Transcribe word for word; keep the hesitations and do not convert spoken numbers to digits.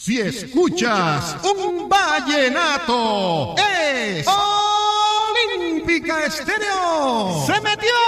Si escuchas un vallenato, es Olímpica Estéreo. ¡Se metió!